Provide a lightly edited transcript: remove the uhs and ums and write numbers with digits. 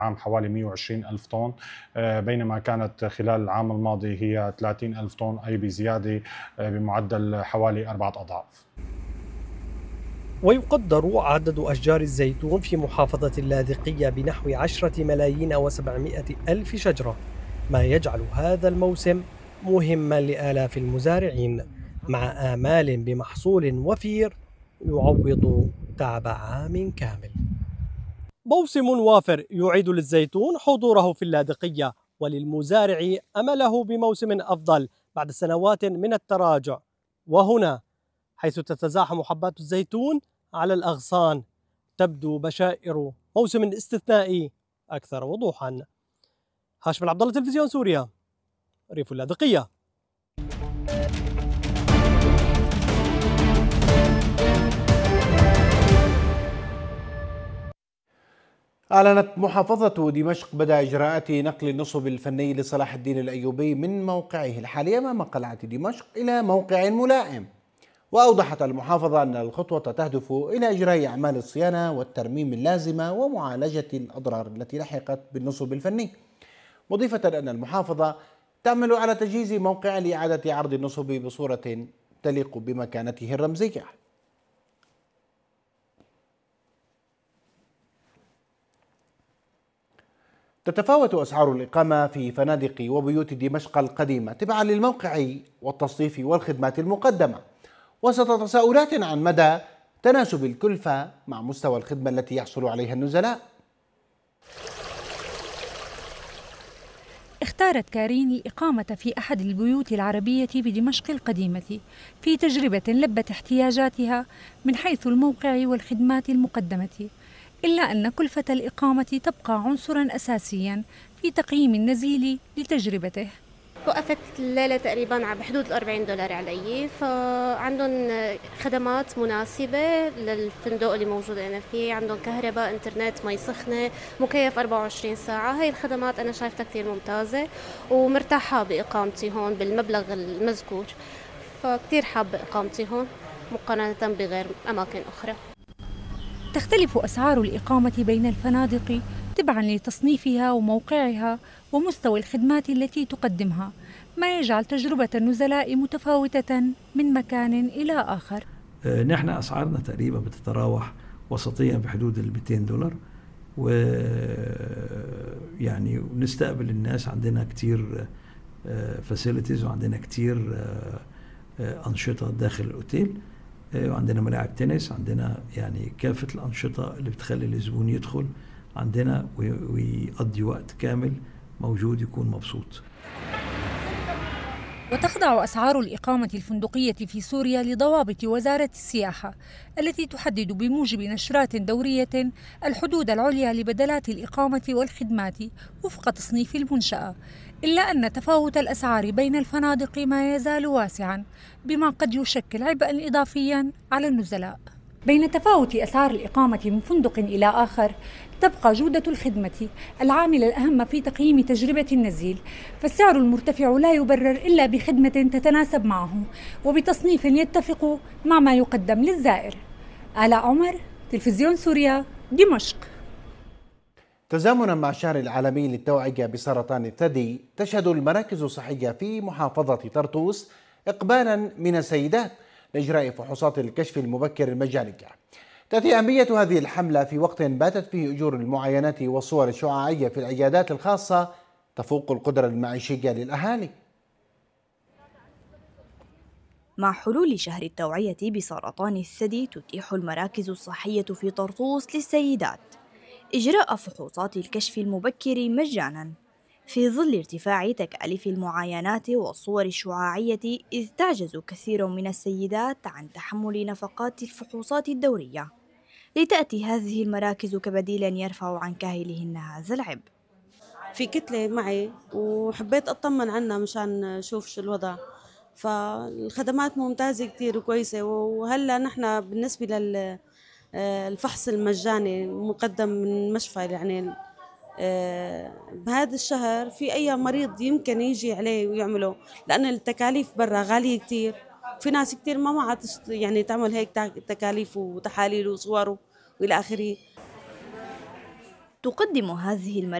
عام حوالي 120 ألف طن، بينما كانت خلال العام الماضي هي 30 ألف طن، أي بزيادة بمعدل حوالي 4 أضعاف. ويقدر عدد أشجار الزيتون في محافظة اللاذقية بنحو 10,700,000 شجرة، ما يجعل هذا الموسم مهما لآلاف المزارعين، مع آمال بمحصول وفير يعوض تعب عام كامل. موسم وافر يعيد للزيتون حضوره في اللاذقية، وللمزارع أمله بموسم أفضل بعد سنوات من التراجع. وهنا حيث تتزاحم حبات الزيتون على الأغصان تبدو بشائر موسم استثنائي أكثر وضوحا. هاشم العبد الله، تلفزيون سوريا، ريف اللاذقية. أعلنت محافظة دمشق بدء إجراءات نقل النصب الفني لصلاح الدين الأيوبي من موقعه الحالي أمام قلعة دمشق إلى موقع ملائم. وأوضحت المحافظة أن الخطوة تهدف إلى إجراء أعمال الصيانة والترميم اللازمة ومعالجة الأضرار التي لحقت بالنصب الفني، مضيفة أن المحافظة تعمل على تجهيز موقع لإعادة عرض النصب بصورة تليق بمكانته الرمزية. تتفاوت أسعار الإقامة في فنادق وبيوت دمشق القديمة تبعا للموقع والتصنيف والخدمات المقدمة، وسط تساؤلات عن مدى تناسب الكلفة مع مستوى الخدمة التي يحصل عليها النزلاء. اختارت كارين الإقامة في أحد البيوت العربية بدمشق القديمة في تجربة لبت احتياجاتها من حيث الموقع والخدمات المقدمة، إلا أن كلفة الإقامة تبقى عنصراً أساسياً في تقييم النزيل لتجربته. وقفت الليلة تقريباً بحدود $40 علي، فعندهم خدمات مناسبة للفندق اللي موجود أنا فيه، عندهم كهرباء، إنترنت، مي سخنة، مكيف 24 ساعة. هاي الخدمات أنا شايفتها كتير ممتازة ومرتاحة بإقامتي هون بالمبلغ المذكور، فكتير حابة إقامتي هون مقارنة بغير أماكن أخرى. تختلف أسعار الإقامة بين الفنادق تبعاً لتصنيفها وموقعها ومستوى الخدمات التي تقدمها، ما يجعل تجربة النزلاء متفاوتة من مكان إلى آخر. نحن أسعارنا تقريبا بتتراوح وسطيا بحدود $200، ويعني نستقبل الناس. عندنا كتير فاسيلتيز وعندنا كتير أنشطة داخل الأوتيل، وعندنا ملاعب تنس، عندنا يعني كافة الأنشطة اللي بتخلي الزبون يدخل عندنا ويقضي وقت كامل موجود، يكون مبسوط. وتخضع أسعار الإقامة الفندقية في سوريا لضوابط وزارة السياحة التي تحدد بموجب نشرات دورية الحدود العليا لبدلات الإقامة والخدمات وفق تصنيف المنشأة، إلا أن تفاوت الأسعار بين الفنادق ما يزال واسعاً، بما قد يشكل عبئاً إضافياً على النزلاء. بين تفاوت أسعار الإقامة من فندق إلى آخر تبقى جودة الخدمة العامل الأهم في تقييم تجربة النزيل، فالسعر المرتفع لا يبرر إلا بخدمة تتناسب معه وبتصنيف يتفق مع ما يقدم للزائر. آلاء عمر، تلفزيون سوريا، دمشق. تزامنا مع الشهر العالمي للتوعية بسرطان الثدي، تشهد المراكز الصحية في محافظة طرطوس إقبالا من السيدات لإجراء فحوصات الكشف المبكر المجانية. تأتي أهمية هذه الحملة في وقت باتت فيه أجور المعاينات والصور الشعاعية في العيادات الخاصة تفوق القدرة المعيشية للأهالي. مع حلول شهر التوعية بسرطان الثدي، تتيح المراكز الصحية في طرطوس للسيدات إجراء فحوصات الكشف المبكر مجاناً في ظل ارتفاع تكاليف المعاينات والصور الشعاعية، إذ تعجز كثير من السيدات عن تحمل نفقات الفحوصات الدورية، لتأتي هذه المراكز كبديل يرفع عن كاهلهن هذا العبء. في كتلة معي وحبيت أطمن عنها مشان أشوف شو الوضع، فالخدمات ممتازة كتير وكويسة. وهلا نحن بالنسبة للفحص المجاني مقدم من مشفى، يعني بهذا الشهر في أي مريض يمكن يجي عليه ويعمله، لأن التكاليف برا غالية كتير. في ناس كتير ما معها يعني تعمل هيك تكاليف وتحاليل وصور وإلى آخره. تقدم هذه المراكز